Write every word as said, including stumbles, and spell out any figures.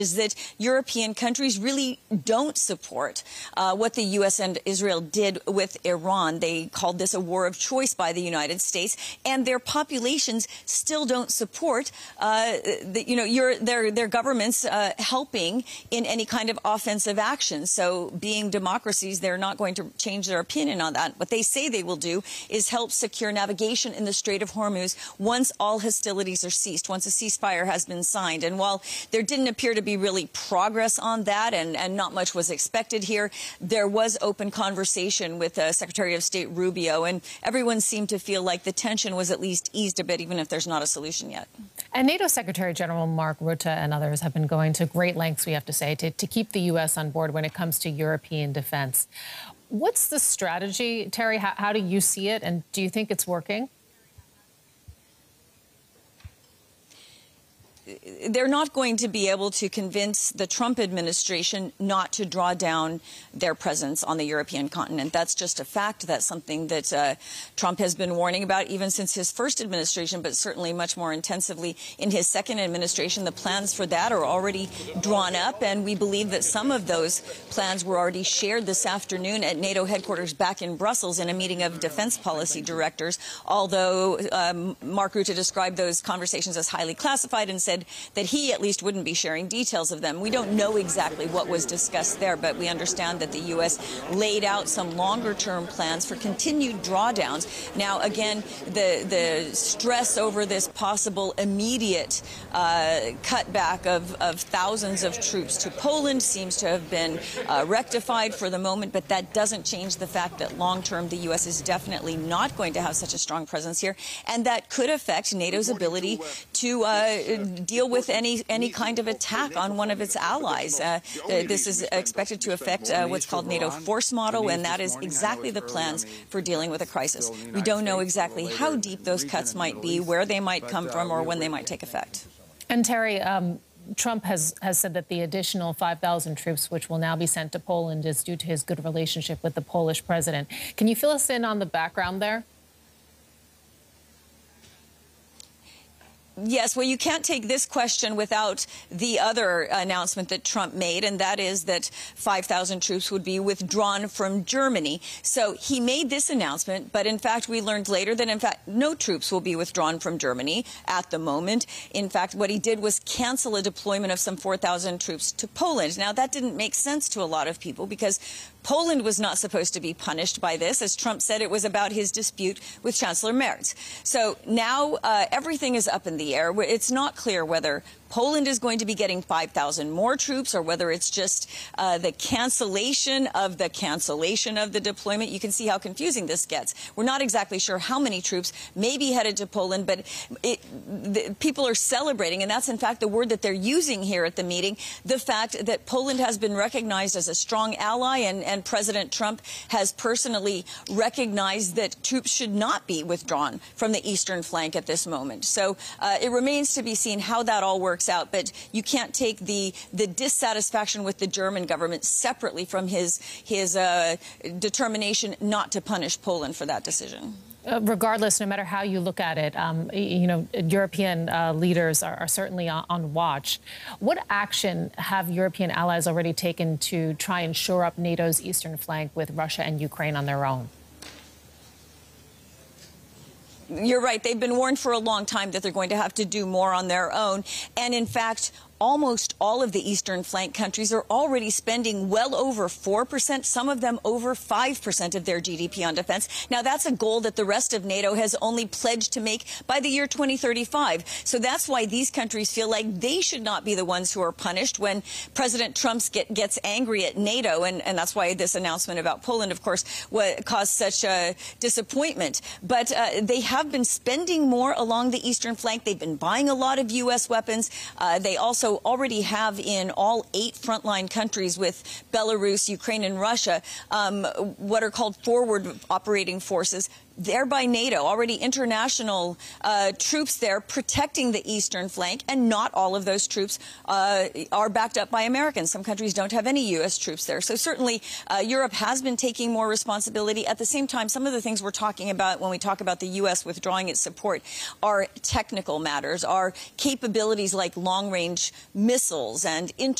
is that European countries really don't support uh, what the U S and Israel did with Iran. They called this a war of choice by the United States, and their populations still don't support, uh, the, you know, your, their their governments uh, helping in any kind of offensive action. So, being democracies, they're not going to change their opinion on that. What they say they will do is help secure navigation in the Strait of Hormuz once all hostilities are ceased, once a ceasefire has been signed. And while there didn't appear to be really progress on that, and, and not much was expected here, there was open conversation with uh, Secretary of State Rubio, and everyone seemed to feel like the tension was at least eased a bit, even if there's not a solution yet. And NATO Secretary General Mark Rutte and others have been going to great lengths, we have to say, to, to keep the U S on board when it comes to European defense. What's the strategy, Terry? How, how do you see it, and do you think it's working? They're not going to be able to convince the Trump administration not to draw down their presence on the European continent. That's just a fact. That's something that uh, Trump has been warning about even since his first administration, but certainly much more intensively in his second administration. The plans for that are already drawn up, and we believe that some of those plans were already shared this afternoon at NATO headquarters back in Brussels in a meeting of defense policy directors, although um, Mark Rutte described those conversations as highly classified and said that he at least wouldn't be sharing details of them. We don't know exactly what was discussed there, but we understand that the U S laid out some longer-term plans for continued drawdowns. Now, again, the, the stress over this possible immediate uh, cutback of, of thousands of troops to Poland seems to have been uh, rectified for the moment, but that doesn't change the fact that long-term the U S is definitely not going to have such a strong presence here, and that could affect NATO's ability to uh, deal with any any kind of attack on one of its allies. Uh, this is expected to affect uh, what's called NATO force model, and that is exactly the plans for dealing with a crisis. We don't know exactly how deep those cuts might be, where they might come from, or when they might take effect. And Terry, um, Trump has, has said that the additional five thousand troops, which will now be sent to Poland, is due to his good relationship with the Polish president. Can you fill us in on the background there? Yes, well, you can't take this question without the other announcement that Trump made, and that is that five thousand troops would be withdrawn from Germany. So he made this announcement, but in fact, we learned later that, in fact, no troops will be withdrawn from Germany at the moment. In fact, what he did was cancel a deployment of some four thousand troops to Poland. Now, that didn't make sense to a lot of people because Poland was not supposed to be punished by this. As Trump said, it was about his dispute with Chancellor Merz. So now uh, everything is up in the air. It's not clear whether Poland is going to be getting five thousand more troops or whether it's just uh, the cancellation of the cancellation of the deployment. You can see how confusing this gets. We're not exactly sure how many troops may be headed to Poland, but it, the, people are celebrating, and that's in fact the word that they're using here at the meeting, the fact that Poland has been recognized as a strong ally, and, and President Trump has personally recognized that troops should not be withdrawn from the eastern flank at this moment. So uh, it remains to be seen how that all works out, but you can't take the the dissatisfaction with the German government separately from his his uh, determination not to punish Poland for that decision. Uh, regardless, no matter how you look at it, um, you know, European uh, leaders are, are certainly on, on watch. What action have European allies already taken to try and shore up NATO's eastern flank with Russia and Ukraine on their own? You're right. They've been warned for a long time that they're going to have to do more on their own. And in fact, almost all of the eastern flank countries are already spending well over four percent, some of them over five percent of their G D P on defense. Now, that's a goal that the rest of NATO has only pledged to make by the year twenty thirty-five. So that's why these countries feel like they should not be the ones who are punished when President Trump get, gets angry at NATO. And, and that's why this announcement about Poland, of course, what caused such a disappointment. But uh, they have been spending more along the eastern flank. They've been buying a lot of U S weapons. Uh, they also already have in all eight frontline countries with Belarus, Ukraine, and Russia um, what are called forward operating forces. there by NATO, already international uh, troops there protecting the eastern flank, and not all of those troops uh, are backed up by Americans. Some countries don't have any U S troops there. So certainly uh, Europe has been taking more responsibility. At the same time, some of the things we're talking about when we talk about the U S withdrawing its support are technical matters, are capabilities like long-range missiles and inter